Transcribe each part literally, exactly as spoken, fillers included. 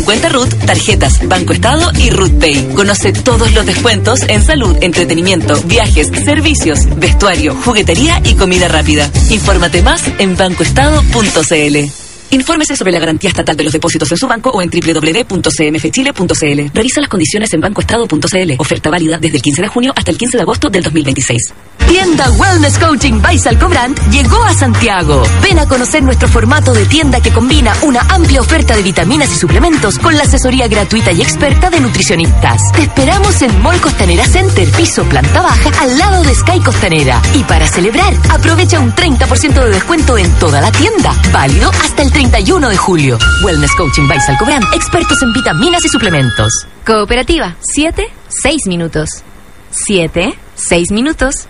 Cuenta Ruth, tarjetas, Banco Estado y Ruth Pay. Conoce todos los descuentos en salud, entretenimiento, viajes, servicios, vestuario, juguetería y comida rápida. Infórmate más en banco estado punto c l. Infórmese sobre la garantía estatal de los depósitos en su banco o en doble u doble u doble u punto c m f chile punto c l. Revisa las condiciones en banco estado punto c l. Oferta válida desde el quince de junio hasta el quince de agosto del dos mil veintiséis. Tienda Wellness Coaching by Salcobrand llegó a Santiago. Ven a conocer nuestro formato de tienda que combina una amplia oferta de vitaminas y suplementos con la asesoría gratuita y experta de nutricionistas. Te esperamos en Mall Costanera Center, piso planta baja, al lado de Sky Costanera. Y para celebrar, aprovecha un treinta por ciento de descuento en toda la tienda. Válido hasta el treinta y uno de julio. Wellness Coaching by Salcobrand, expertos en vitaminas y suplementos. Cooperativa, siete, seis minutos. siete, seis minutos.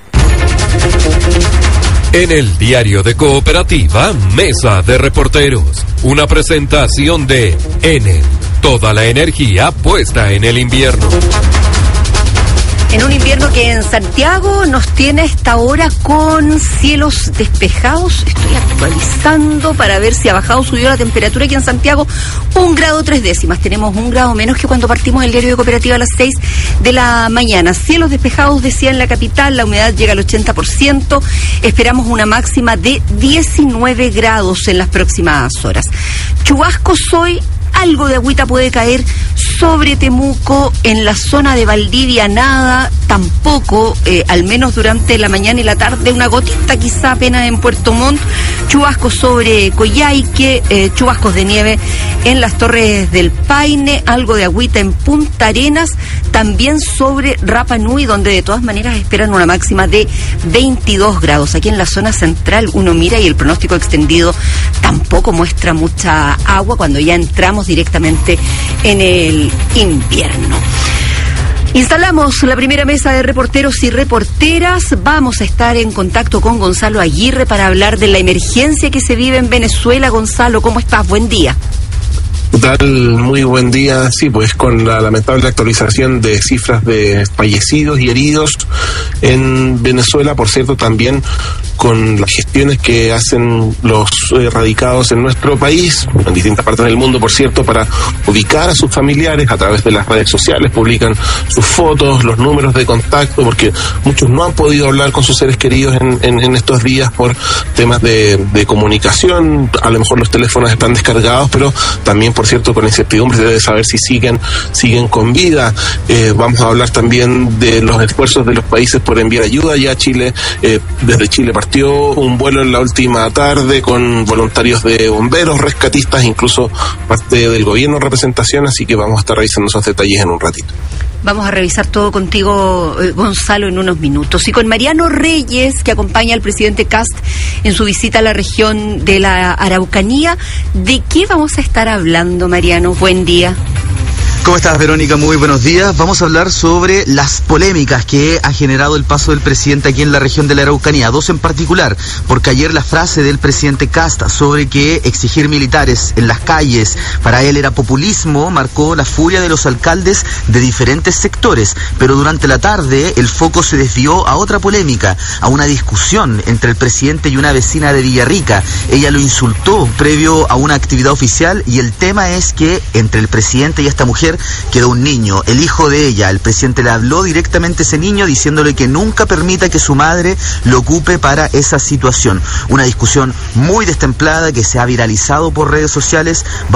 En el diario de Cooperativa, Mesa de Reporteros, una presentación de Enel, toda la energía puesta en el invierno. En un invierno que en Santiago nos tiene a esta hora con cielos despejados. Estoy actualizando para ver si ha bajado o subió la temperatura aquí en Santiago. Un grado tres décimas. Tenemos un grado menos que cuando partimos el diario de Cooperativa a las seis de la mañana. Cielos despejados, decía, en la capital. La humedad llega al ochenta por ciento. Esperamos una máxima de diecinueve grados en las próximas horas. Chubascos hoy. Algo de agüita puede caer sobre Temuco, en la zona de Valdivia nada, tampoco, eh, al menos durante la mañana y la tarde, una gotita quizá apenas en Puerto Montt, chubascos sobre Coyhaique, eh, chubascos de nieve en las Torres del Paine, algo de agüita en Punta Arenas, también sobre Rapa Nui, donde de todas maneras esperan una máxima de veintidós grados. Aquí en la zona central uno mira y el pronóstico extendido tampoco muestra mucha agua cuando ya entramos directamente en el invierno. Instalamos la primera mesa de reporteros y reporteras. Vamos a estar en contacto con Gonzalo Aguirre para hablar de la emergencia que se vive en Venezuela. Gonzalo, ¿cómo estás? Buen día. ¿Qué tal? Muy buen día. Sí, pues con la lamentable actualización de cifras de fallecidos y heridos en Venezuela, por cierto, también con las gestiones que hacen los eh, radicados en nuestro país, en distintas partes del mundo, por cierto, para ubicar a sus familiares a través de las redes sociales, publican sus fotos, los números de contacto, porque muchos no han podido hablar con sus seres queridos en, en, en estos días por temas de, de comunicación. A lo mejor los teléfonos están descargados, pero también, por cierto, con incertidumbre de saber si siguen siguen con vida. Eh, vamos a hablar también de los esfuerzos de los países por enviar ayuda. Ya Chile, eh, desde Chile partió un vuelo en la última tarde con voluntarios de bomberos, rescatistas, incluso parte del gobierno en representación, así que vamos a estar revisando esos detalles en un ratito. Vamos a revisar todo contigo, eh, Gonzalo, en unos minutos. Y con Mariano Reyes, que acompaña al presidente Kast en su visita a la región de la Araucanía. ¿De qué vamos a estar hablando, Mariano? Buen día. ¿Cómo estás, Verónica? Muy buenos días. Vamos a hablar sobre las polémicas que ha generado el paso del presidente aquí en la región de la Araucanía, dos en particular, porque ayer la frase del presidente Kast sobre que exigir militares en las calles para él era populismo marcó la furia de los alcaldes de diferentes sectores, pero durante la tarde el foco se desvió a otra polémica, a una discusión entre el presidente y una vecina de Villarrica. Ella lo insultó previo a una actividad oficial y el tema es que entre el presidente y esta mujer quedó un niño, el hijo de ella. El presidente le habló directamente a ese niño diciéndole que nunca permita que su madre lo ocupe para esa situación. Una discusión muy destemplada que se ha viralizado por redes sociales.